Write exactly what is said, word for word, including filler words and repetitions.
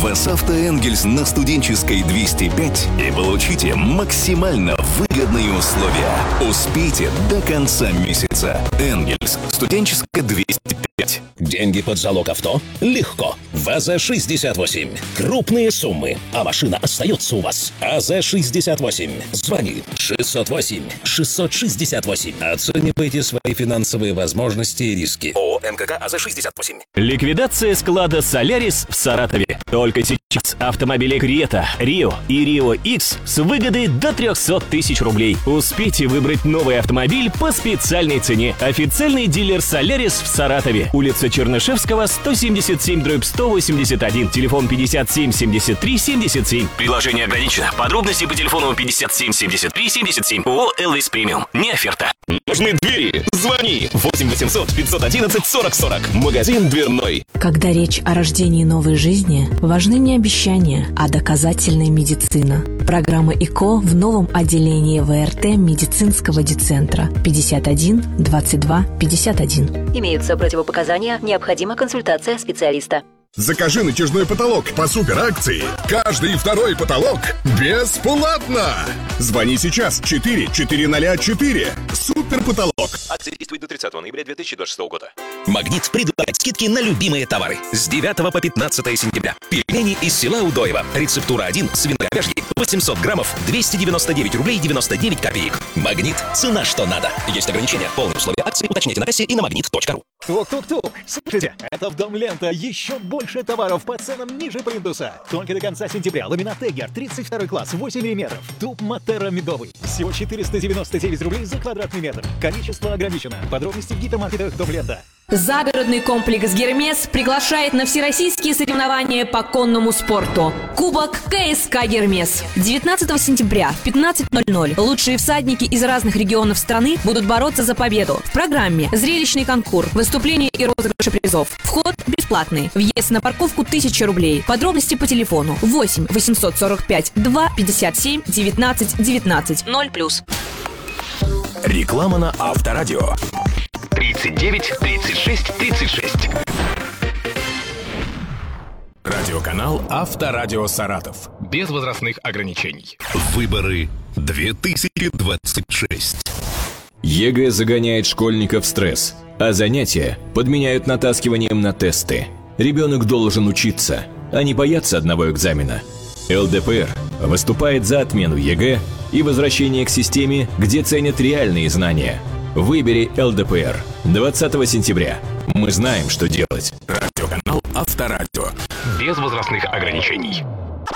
в АсАвто Энгельс на Студенческой двести пять и получите максимально выгодные условия. Успейте до конца месяца. Энгельс, Студенческая двести пять. Деньги под залог авто? Легко. ВАЗа шестьдесят восемь. Крупные суммы, а машина остается у вас. АЗ шестьдесят восемь. Звони шестьсот восемь шестьсот шестьдесят восемь. Оценивайте свои финансовые возможности и риски. ООО МКК АЗ шестьдесят восемь. Ликвидация склада «Солярис» в Саратове. Только сейчас автомобили Крета, Рио и Рио Икс с выгодой до триста тысяч рублей. Успейте выбрать новый автомобиль по специальной цене. Официальный дилер «Солярис» в Саратове. Улица Чернышевского, сто семьдесят семь дробь сто восемьдесят один. Телефон пятьдесят семь семьдесят три семьдесят семь. Предложение ограничено. Подробности по телефону пятьдесят семь семьдесят три семьдесят семь. ООО «Элвис Премиум». Не оферта. Нужны двери? Звони восемь восемьсот пятьсот одиннадцать сорок сорок. Магазин дверной. Когда речь о рождении новой жизни, важны не обещания, а доказательная медицина. Программа ИКО в новом отделении ВРТ медицинского дицентра пятьдесят один двадцать два пятьдесят один. Имеются противопоказания, необходима консультация специалиста. Закажи натяжной потолок по суперакции. Каждый второй потолок бесплатно. Звони сейчас четыре четыреста четыре. Супер потолок. Акция действует до тридцатого ноября две тысячи двадцать шестого года. Магнит предлагает скидки на любимые товары. С девятого по пятнадцатое сентября. Пельмени из села Удоево. Рецептура один. Свиноговяжьи. восемьсот граммов. двести девяносто девять рублей девяносто девять копеек. Магнит. Цена что надо. Есть ограничения. Полные условия акции уточните на кассе и на магнит точка ру. Тук-тук-тук. Слушайте, это в Дом Лента. Еще больше товаров по ценам ниже плинтуса. Только до конца сентября. Ламинат Тегер, тридцать второй класс, восемь миллиметров. Туб Матера медовый. Всего четыреста девяносто девять рублей за квадратный метр. Количество ограничено. Подробности в гипермаркетах Дом Лента. Загородный комплекс «Гермес» приглашает на всероссийские соревнования по конному спорту. Кубок КСК «Гермес». девятнадцатого сентября в пятнадцать ноль ноль лучшие всадники из разных регионов страны будут бороться за победу. В программе зрелищный конкурс, выступления и розыгрыши призов. Вход бесплатный. Въезд на парковку тысяча рублей. Подробности по телефону восемь восемьсот сорок пять два пятьдесят семь девятнадцать девятнадцать. ноль плюс. Реклама на Авторадио. тридцать девять тридцать шесть тридцать шесть. Радиоканал Авторадио Саратов. Без возрастных ограничений. Выборы две тысячи двадцать шесть. ЕГЭ загоняет школьников в стресс, а занятия подменяют натаскиванием на тесты. Ребенок должен учиться, а не бояться одного экзамена. ЛДПР выступает за отмену ЕГЭ и возвращение к системе, где ценят реальные знания. Выбери ЛДПР. двадцатого сентября. Мы знаем, что делать. Радиоканал Авторадио. Без возрастных ограничений.